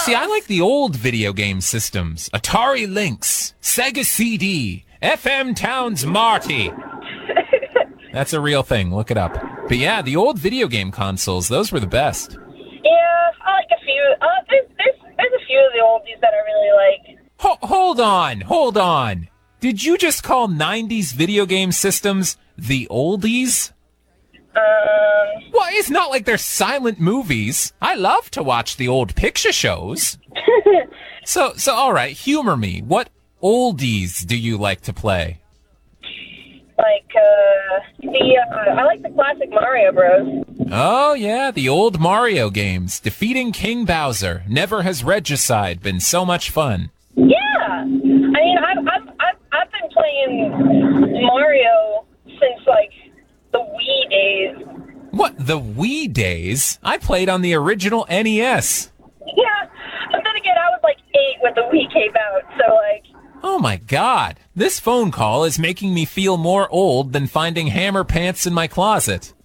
See, I like the old video game systems. Atari Lynx, Sega CD, FM Towns Marty. That's a real thing. Look it up. But yeah, the old video game consoles, those were the best. Yeah, I like a few. There's a few of the oldies that I really like. Hold on. Did you just call 90s video game systems the oldies? Well, it's not like they're silent movies. I love to watch the old picture shows. So all right, humor me. What oldies do you like to play? I like the classic Mario Bros. Oh, yeah, the old Mario games. Defeating King Bowser. Never has Regicide been so much fun. Yeah, I mean, I've been playing Mario since like the Wii days. What, the Wii days? I played on the original NES. Yeah, but then again, I was like 8 when the Wii came out, so like... Oh my God, this phone call is making me feel more old than finding hammer pants in my closet.